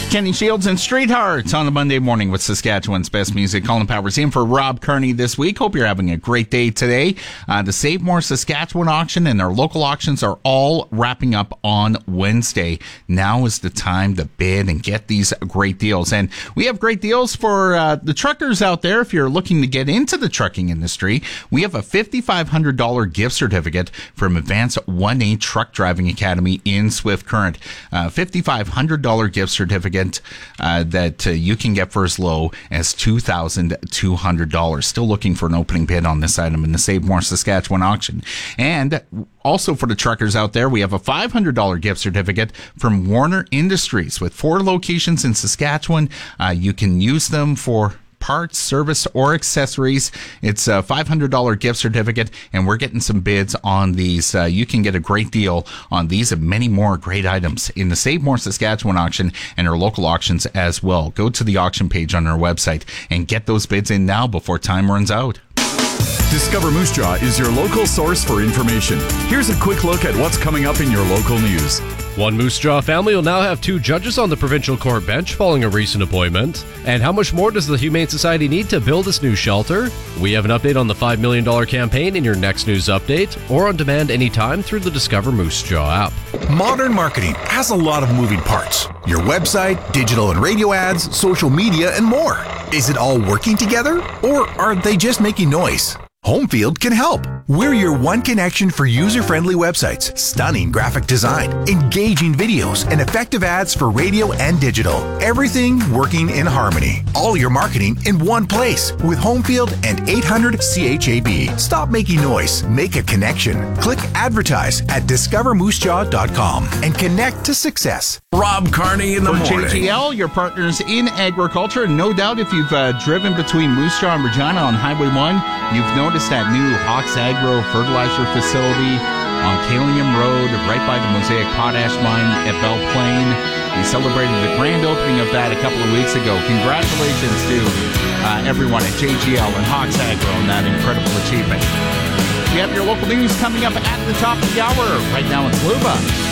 Kenny Shields and Street Hearts on a Monday morning with Saskatchewan's best music. Colin Powers in for Rob Kearney this week. Hope you're having a great day today. The Save More Saskatchewan auction and their local auctions are all wrapping up on Wednesday. Now is the time to bid and get these great deals. And we have great deals for the truckers out there. If you're looking to get into the trucking industry, we have a $5,500 gift certificate from Advanced 1A Truck Driving Academy in Swift Current. $5,500 gift certificate that you can get for as low as $2,200. Still looking for an opening bid on this item in the Save More Saskatchewan auction. And also for the truckers out there, we have a $500 gift certificate from Warner Industries with 4 locations in Saskatchewan. You can use them for parts, service, or accessories. It's a $500 gift certificate, and we're getting some bids on these. You can get a great deal on these and many more great items in the Save More Saskatchewan auction and our local auctions as well. Go to the auction page on our website and get those bids in now before time runs out. Discover Moose Jaw is your local source for information. Here's a quick look at what's coming up in your local news. One Moose Jaw family will now have 2 judges on the provincial court bench following a recent appointment. And how much more does the Humane Society need to build this new shelter? We have an update on the $5 million campaign in your next news update, or on demand anytime through the Discover Moose Jaw app. Modern marketing has a lot of moving parts. Your website, digital and radio ads, social media, and more. Is it all working together, or are they just making noise? Homefield can help. We're your one connection for user-friendly websites, stunning graphic design, engaging videos, and effective ads for radio and digital. Everything working in harmony. All your marketing in one place with Homefield and 800 CHAB. Stop making noise. Make a connection. Click advertise at discovermoosejaw.com and connect to success. Rob Kearney in the morning. JGL, your partners in agriculture. No doubt if you've driven between Moose Jaw and Regina on Highway 1, you've noticed that new Hawks Agro fertilizer facility on Kalium Road, right by the Mosaic Potash Mine at Belle Plaine. We celebrated the grand opening of that a couple of weeks ago. Congratulations to everyone at JGL and Hawks Agro on that incredible achievement. We have your local news coming up at the top of the hour. Right now it's Luba.